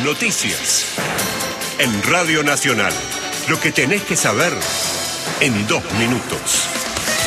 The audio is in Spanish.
noticias. En Radio Nacional, lo que tenés que saber en 2 minutos.